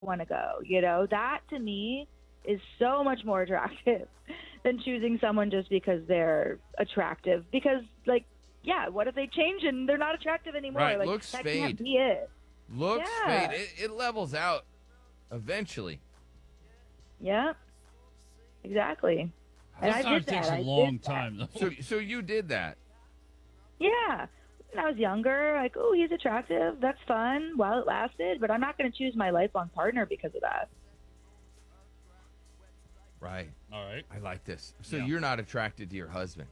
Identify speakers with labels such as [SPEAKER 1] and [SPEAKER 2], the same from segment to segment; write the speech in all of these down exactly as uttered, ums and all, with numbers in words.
[SPEAKER 1] want to go. You know, that to me is so much more attractive than choosing someone just because they're attractive. Because, like, yeah, what if they change and they're not attractive anymore?
[SPEAKER 2] Right.
[SPEAKER 1] Like,
[SPEAKER 2] Looks
[SPEAKER 1] that can't
[SPEAKER 2] fade.
[SPEAKER 1] be it.
[SPEAKER 2] Looks fade.
[SPEAKER 1] Yeah.
[SPEAKER 2] It, it levels out eventually.
[SPEAKER 1] Yeah, exactly. And I did
[SPEAKER 3] Sometimes it
[SPEAKER 1] that.
[SPEAKER 3] takes a
[SPEAKER 1] I did
[SPEAKER 3] long
[SPEAKER 1] that.
[SPEAKER 3] time, though.
[SPEAKER 2] So so you did that.
[SPEAKER 1] Yeah. When I was younger, like, oh, he's attractive. That's fun while it lasted, but I'm not going to choose my lifelong partner because of that.
[SPEAKER 2] Right.
[SPEAKER 3] All right.
[SPEAKER 2] I like this. So
[SPEAKER 3] Yeah.
[SPEAKER 2] you're not attracted to your husband.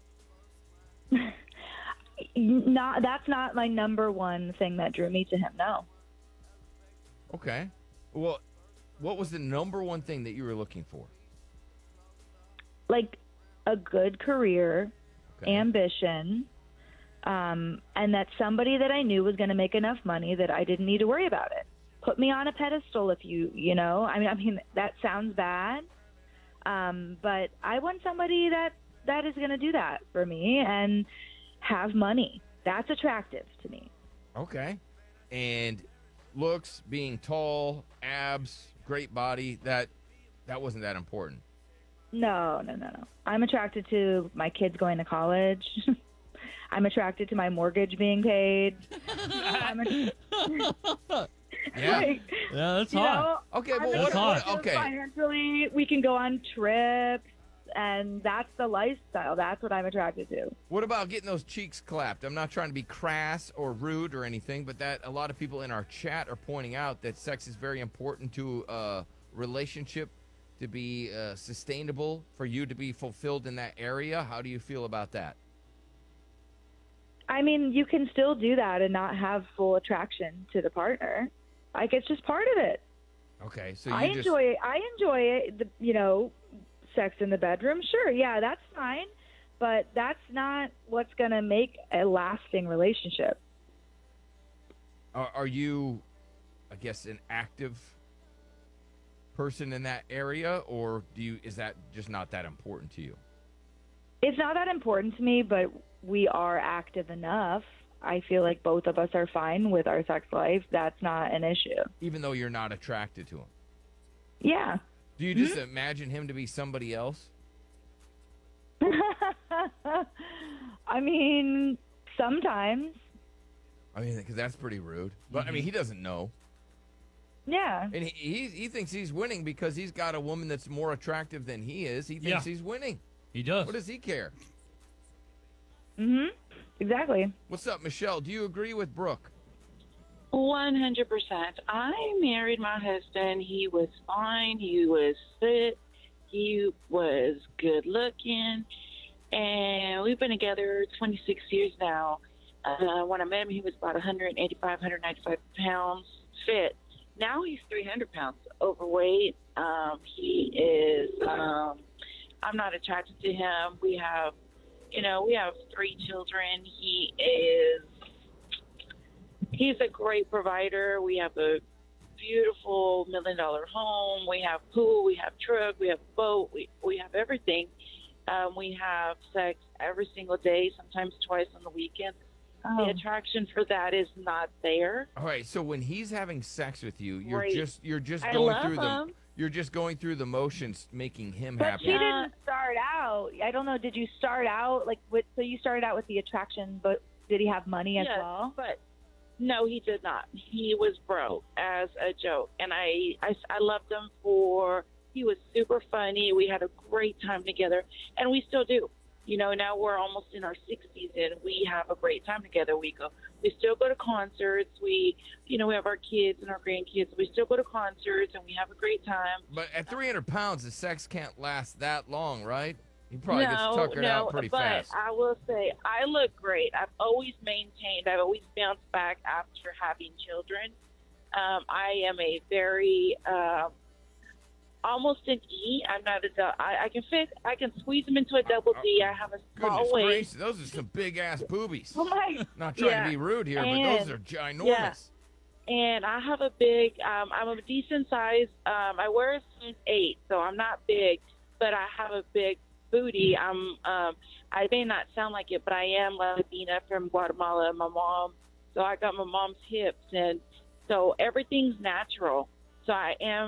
[SPEAKER 1] Not that's not my number one thing that drew me to him. No.
[SPEAKER 2] Okay. Well, what was the number one thing that you were looking for?
[SPEAKER 1] Like a good career,
[SPEAKER 2] Okay.
[SPEAKER 1] ambition, um, and that somebody that I knew was going to make enough money that I didn't need to worry about it. Put me on a pedestal if you, you know. I mean, I mean that sounds bad, um, but I want somebody that that is going to do that for me and have money. That's attractive to me.
[SPEAKER 2] Okay. And looks, being tall, abs, great body, that that wasn't that important.
[SPEAKER 1] No, no, no, no. I'm attracted to my kids going to college. I'm attracted to my mortgage being paid. I'm a,
[SPEAKER 2] Yeah.
[SPEAKER 1] like,
[SPEAKER 3] Yeah, that's
[SPEAKER 1] you
[SPEAKER 3] hot.
[SPEAKER 1] know,
[SPEAKER 2] Okay,
[SPEAKER 1] I'm
[SPEAKER 2] but
[SPEAKER 3] That's
[SPEAKER 2] what,
[SPEAKER 3] hot.
[SPEAKER 1] attracted
[SPEAKER 2] what okay.
[SPEAKER 1] financially. We can go on trips, and that's the lifestyle. That's what I'm attracted to.
[SPEAKER 2] What about getting those cheeks clapped? I'm not trying to be crass or rude or anything, but that a lot of people in our chat are pointing out that sex is very important to a relationship to be uh, sustainable, for you to be fulfilled in that area. How do you feel about that?
[SPEAKER 1] I mean, you can still do that and not have full attraction to the partner. Like, it's just part of it.
[SPEAKER 2] Okay, so you
[SPEAKER 1] I
[SPEAKER 2] just
[SPEAKER 1] enjoy it. I enjoy it. The, you know, sex in the bedroom. Sure, yeah, that's fine, but that's not what's going to make a lasting relationship.
[SPEAKER 2] are, are you, I guess, an active person in that area, or do you is that just not that important to you?
[SPEAKER 1] It's not that important to me, but we are active enough. I feel like both of us are fine with our sex life. That's not an issue.
[SPEAKER 2] Even though you're not attracted to him,
[SPEAKER 1] Yeah.
[SPEAKER 2] do you just imagine him to be somebody else?
[SPEAKER 1] I mean, sometimes.
[SPEAKER 2] I mean, because that's pretty rude. But I mean, he doesn't know.
[SPEAKER 1] Yeah.
[SPEAKER 2] And he, he he thinks he's winning because he's got a woman that's more attractive than he is. He thinks
[SPEAKER 3] Yeah.
[SPEAKER 2] he's winning.
[SPEAKER 3] He does.
[SPEAKER 2] What does he care?
[SPEAKER 1] Mhm. Exactly.
[SPEAKER 2] What's up, Michelle? Do you agree with Brooke?
[SPEAKER 4] one hundred percent. I married my husband. He was fine. He was fit. He was good looking. And we've been together twenty-six years now. Uh, when I met him, he was about one eighty-five, one ninety-five pounds fit. Now he's three hundred pounds overweight. Um, he is, um, I'm not attracted to him. We have, you know, we have three children. He is, he's a great provider. We have a beautiful million dollar home. We have pool. We have truck. We have boat. We, we have everything. Um, we have sex every single day, sometimes twice on the weekend.
[SPEAKER 1] Oh.
[SPEAKER 4] The attraction for that is not there.
[SPEAKER 2] All right, so when he's having sex with you, you're
[SPEAKER 4] Right.
[SPEAKER 2] just you're just
[SPEAKER 4] I
[SPEAKER 2] going
[SPEAKER 4] love
[SPEAKER 2] through the
[SPEAKER 4] him.
[SPEAKER 2] you're just going through the motions, making him
[SPEAKER 1] But
[SPEAKER 2] happy.
[SPEAKER 1] she didn't start out. I don't know. Did you start out like with? So you started out with the attraction, but did he have money as
[SPEAKER 4] Yes,
[SPEAKER 1] well?
[SPEAKER 4] but no, he did not. He was broke as a joke, and I, I, I loved him for. He was super funny. We had a great time together, and we still do. You know, now we're almost in our sixties, and we have a great time together. We go, we still go to concerts. We, you know, we have our kids and our grandkids. We still go to concerts, and we have a great time.
[SPEAKER 2] But at three hundred pounds, the sex can't last that long, right? He probably gets
[SPEAKER 4] no,
[SPEAKER 2] tuckered
[SPEAKER 4] no,
[SPEAKER 2] out pretty
[SPEAKER 4] but
[SPEAKER 2] fast.
[SPEAKER 4] I will say I look great. I've always maintained. I've always bounced back after having children. Um, I am a very um, almost an E. I'm not a. dou- I, I can fit. I can squeeze them into a double D. I have a small
[SPEAKER 2] Goodness
[SPEAKER 4] waist.
[SPEAKER 2] gracious, those are some big ass boobies.
[SPEAKER 1] Oh my!
[SPEAKER 2] Not trying
[SPEAKER 4] Yeah.
[SPEAKER 2] to be rude here, but
[SPEAKER 4] And-
[SPEAKER 2] those are ginormous.
[SPEAKER 4] yeah. And I have a big. Um, I'm a decent size. Um, I wear a size eight, so I'm not big, but I have a big booty. I'm. Um, I may not sound like it, but I am Latina from Guatemala. My mom. So I got my mom's hips, and so everything's natural. So I am